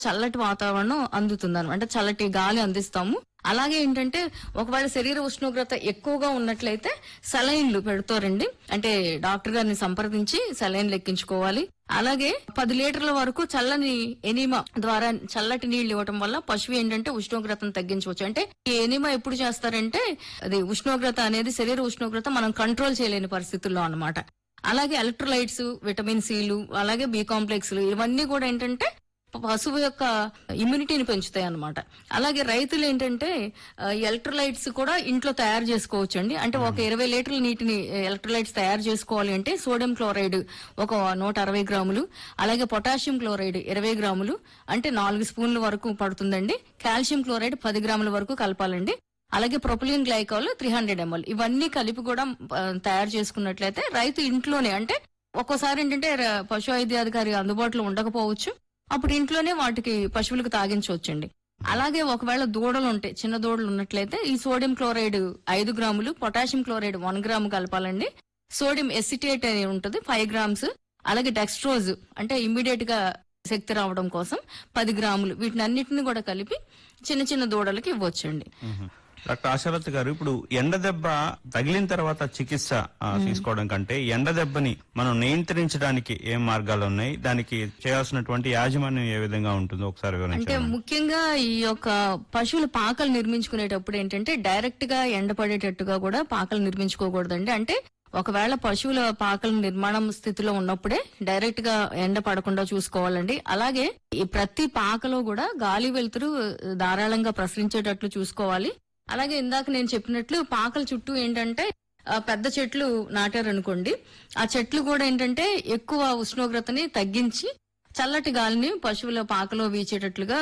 చల్లటి వాతావరణం అందుతుందన్నమాట. అంటే చల్లటి గాలి అందిస్తాము. అలాగే ఏంటంటే ఒకవేళ శరీర ఉష్ణోగ్రత ఎక్కువగా ఉన్నట్లయితే సెలైన్లు పెడతారండి. అంటే డాక్టర్ గారిని సంప్రదించి సెలైన్లు ఎక్కించుకోవాలి. అలాగే 10 లీటర్ల వరకు చల్లని ఎనిమా ద్వారా చల్లటి నీళ్లు ఇవ్వటం వల్ల పశువు ఏంటంటే ఉష్ణోగ్రతను తగ్గించవచ్చు. అంటే ఈ ఎనిమా ఎప్పుడు చేస్తారంటే అది ఉష్ణోగ్రత అనేది శరీర ఉష్ణోగ్రత మనం కంట్రోల్ చేయలేని పరిస్థితుల్లో అన్నమాట. అలాగే ఎలక్ట్రోలైట్స్, విటమిన్ సిలు, అలాగే బి కాంప్లెక్స్లు ఇవన్నీ కూడా ఏంటంటే పశువు యొక్క ఇమ్యూనిటీని పెంచుతాయి అన్నమాట. అలాగే రైతులు ఏంటంటే ఎలక్ట్రోలైట్స్ కూడా ఇంట్లో తయారు చేసుకోవచ్చు అండి. అంటే ఒక 20 లీటర్ల నీటిని ఎలక్ట్రోలైట్స్ తయారు చేసుకోవాలి అంటే సోడియం క్లోరైడ్ ఒక 160 గ్రాములు, అలాగే పొటాషియం క్లోరైడ్ 20 గ్రాములు అంటే 4 స్పూన్ల వరకు పడుతుందండి. కాల్షియం క్లోరైడ్ 10 గ్రాముల వరకు కలపాలండి. అలాగే ప్రొపిలిన్ గ్లైకాల్ 300 ml ఇవన్నీ కలిపి కూడా తయారు చేసుకున్నట్లయితే రైతు ఇంట్లోనే, అంటే ఒక్కోసారి ఏంటంటే పశు వైద్యాధికారి అందుబాటులో ఉండకపోవచ్చు, అప్పుడు ఇంట్లోనే వాటికి పశువులకు తాగించవచ్చండి. అలాగే ఒకవేళ దూడలు ఉంటాయి, చిన్న దూడలు ఉన్నట్లయితే ఈ సోడియం క్లోరైడ్ 5 గ్రాములు, పొటాషియం క్లోరైడ్ 1 గ్రాము కలపాలండి. సోడియం ఎసిటేట్ అని ఉంటుంది 5 గ్రామ్స్, అలాగే డెక్స్ట్రోజ్ అంటే ఇమ్మీడియట్ గా శక్తి రావడం కోసం 10 గ్రాములు, వీటిని అన్నిటిని కూడా కలిపి చిన్న చిన్న దూడలకి ఇవ్వచ్చండి. డాక్టర్ ఆశాలత గారు, ఇప్పుడు ఎండ దెబ్బ తగిలిన తర్వాత చికిత్స తీసుకోవడం కంటే ఎండ దెబ్బని మనం నియంత్రించడానికి ఏం మార్గాలు ఉన్నాయి, దానికి చేయాల్సినటువంటి యాజమాన్యం ఏ విధంగా ఉంటుందో ఒకసారి అంటే వివరించండి. ముఖ్యంగా ఈ యొక్క పశువుల పాకలు నిర్మించుకునేటప్పుడు ఏంటంటే డైరెక్ట్ గా ఎండ పడేటట్టుగా కూడా పాకలు నిర్మించుకోకూడదండి. అంటే ఒకవేళ పశువుల పాకల నిర్మాణం స్థితిలో ఉన్నప్పుడే డైరెక్ట్ గా ఎండ పడకుండా చూసుకోవాలండి. అలాగే ఈ ప్రతి పాకలో కూడా గాలి వెలుతురు ధారాళంగా ప్రసరించేటట్లు చూసుకోవాలి. అలాగే ఇందాక నేను చెప్పినట్లు పాకల చుట్టూ ఏంటంటే పెద్ద చెట్లు నాటారనుకోండి, ఆ చెట్లు కూడా ఏంటంటే ఎక్కువ ఉష్ణోగ్రతని తగ్గించి చల్లటి గాలిని పశువుల పాకలో వీచేటట్లుగా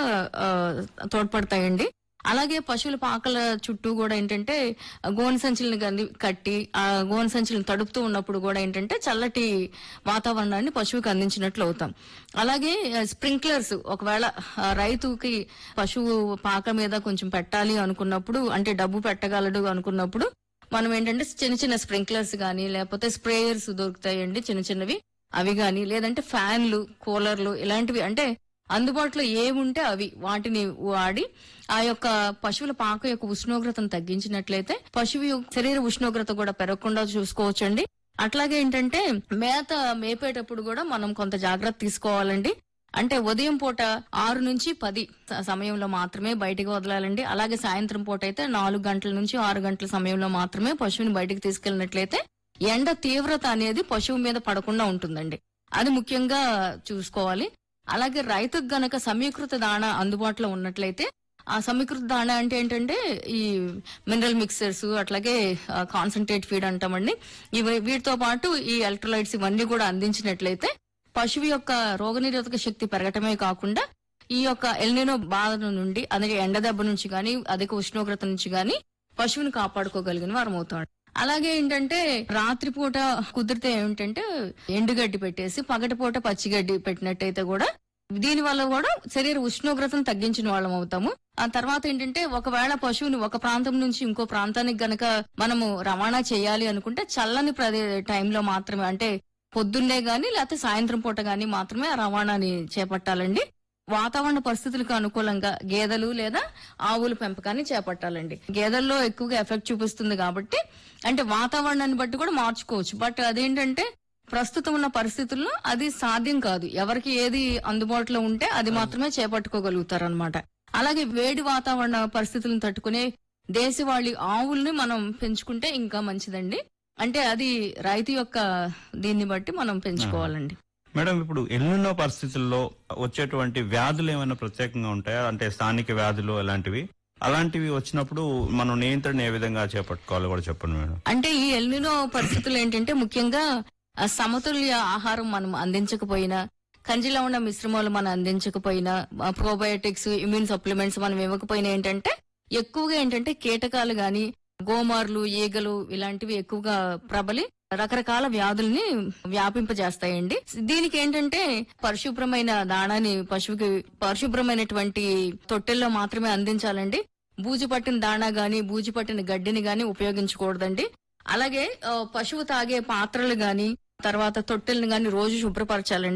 తోడ్పడతాయండి. అలాగే పశువుల పాకల చుట్టూ కూడా ఏంటంటే గోనె సంచులను కట్టి ఆ గోనె సంచులను తడుపుతూ ఉన్నప్పుడు కూడా ఏంటంటే చల్లటి వాతావరణాన్ని పశువుకి అందించినట్లు అవుతాం. అలాగే స్ప్రింక్లర్స్ ఒకవేళ రైతుకి పశువు పాక మీద కొంచెం పెట్టాలి అనుకున్నప్పుడు, అంటే డబ్బు పెట్టగలడు అనుకున్నప్పుడు మనం ఏంటంటే చిన్న చిన్న స్ప్రింక్లర్స్ గానీ లేకపోతే స్ప్రేయర్స్ దొరుకుతాయండి చిన్న చిన్నవి, అవి గాని లేదంటే ఫ్యాన్లు, కూలర్లు ఇలాంటివి అంటే అందుబాటులో ఏముంటే అవి వాటిని వాడి ఆ యొక్క పశువుల పాక యొక్క ఉష్ణోగ్రతను తగ్గించినట్లయితే పశువు శరీర ఉష్ణోగ్రత కూడా పెరగకుండా చూసుకోవచ్చండి. అట్లాగే ఏంటంటే మేత మేపేటప్పుడు కూడా మనం కొంత జాగ్రత్త తీసుకోవాలండి. అంటే ఉదయం పూట 6 నుంచి 10 సమయంలో మాత్రమే బయటికి వదలాలండి. అలాగే సాయంత్రం పూట అయితే 4 గంటల నుంచి 6 గంటల సమయంలో మాత్రమే పశువుని బయటికి తీసుకెళ్లినట్లయితే ఎండ తీవ్రత అనేది పశువు మీద పడకుండా ఉంటుందండి. అది ముఖ్యంగా చూసుకోవాలి. అలాగే రైతుకు గనక సమీకృత దాణా అందుబాటులో ఉన్నట్లయితే, ఆ సమీకృత దాణా అంటే ఏంటంటే ఈ మినరల్ మిక్సర్స్, అట్లాగే కాన్సన్ట్రేట్ ఫీడ్ అంటామండి, వీటితో పాటు ఈ ఎలక్ట్రోలైట్స్ ఇవన్నీ కూడా అందించినట్లయితే పశువు యొక్క రోగనిరోధక శక్తి పెరగటమే కాకుండా ఈ యొక్క ఎల్నినో బాధ నుండి, అలాగే ఎండ దెబ్బ నుంచి గాని అధిక ఉష్ణోగ్రత నుంచి గాని పశువుని కాపాడుకోగలిగిన వారం అవుతాడు. అలాగే ఏంటంటే రాత్రిపూట కుదిరితే ఏమిటంటే ఎండుగడ్డి పెట్టేసి పగటిపూట పచ్చిగడ్డి పెట్టినట్టయితే కూడా దీని వల్ల కూడా శరీర ఉష్ణోగ్రతను తగ్గించిన వాళ్ళం అవుతాము. ఆ తర్వాత ఏంటంటే ఒకవేళ పశువుని ఒక ప్రాంతం నుంచి ఇంకో ప్రాంతానికి గనక మనము రవాణా చేయాలి అనుకుంటే చల్లని టైంలో మాత్రమే, అంటే పొద్దున్నే గాని లేకపోతే సాయంత్రం పూట గాని మాత్రమే ఆ రవాణాని చేపట్టాలండి. వాతావరణ పరిస్థితులకు అనుకూలంగా గేదెలు లేదా ఆవుల పెంపకాన్ని చేపట్టాలండి. గేదెల్లో ఎక్కువగా ఎఫెక్ట్ చూపిస్తుంది కాబట్టి అంటే వాతావరణాన్ని బట్టి కూడా మార్చుకోవచ్చు. బట్ అదేంటంటే ప్రస్తుతం ఉన్న పరిస్థితుల్లో అది సాధ్యం కాదు. ఎవరికి ఏది అందుబాటులో ఉంటే అది మాత్రమే చేపట్టుకోగలుగుతారనమాట. అలాగే వేడి వాతావరణ పరిస్థితులను తట్టుకునే దేశవాళీ ఆవుల్ని మనం పెంచుకుంటే ఇంకా మంచిదండి. అంటే అది రైతు యొక్క దీన్ని బట్టి మనం పెంచుకోవాలండి. మేడం, ఇప్పుడు ఎల్నినో పరిస్థితుల్లో వచ్చేటువంటి వ్యాధులు ఏమైనా ప్రత్యేకంగా ఉంటాయా? అంటే స్థానిక వ్యాధులు అలాంటివి వచ్చినప్పుడు మనం నియంత్రణ ఏ విధంగా చేపట్టుకోవాలో కూడా చెప్పండి మేడం. అంటే ఈ ఎల్నినో పరిస్థితులు ఏంటంటే ముఖ్యంగా సమతుల్య ఆహారం మనం అందించకపోయినా, కంజిలవణ మిశ్రమాలు మనం అందించకపోయినా, ప్రోబయోటిక్స్, ఇమ్యూన్ సప్లిమెంట్స్ మనం ఇవ్వకపోయినా ఏంటంటే ఎక్కువగా ఏంటంటే కీటకాలు గాని, గోమార్లు, ఈగలు ఇలాంటివి ఎక్కువగా ప్రబలి రకరకాల వ్యాధుల్ని వ్యాపింపజేస్తాయండి. దీనికి ఏంటంటే పరిశుభ్రమైన దాణాని పశువుకి పరిశుభ్రమైనటువంటి తొట్టెల్లో మాత్రమే అందించాలండి. బూజు పట్టిన దాణా గాని, బూజు పట్టిన గడ్డిని గాని ఉపయోగించకూడదండి. అలాగే పశువు తాగే పాత్రలు గాని, తర్వాత తొట్టెల్ని గాని రోజు శుభ్రపరచాలండి.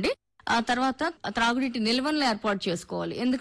ఆ తర్వాత త్రాగునీటి నిల్వలను ఏర్పాటు చేసుకోవాలి. ఎందుకంటే